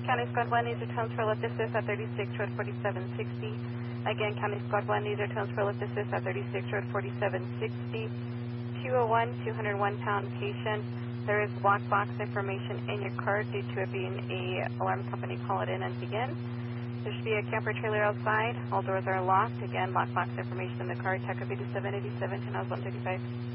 County Squad 1 needs returns for lift assist at 36 Road 4760. Again, County Squad 1 needs returns for lift assist at 36 Road 4760. 201, 201-pound patient. There is black box information in your card due to it being a alarm company. Call it in and begin. There should be a camper trailer outside. All doors are locked. Again, black box information in the card. Check up 8787 to 135.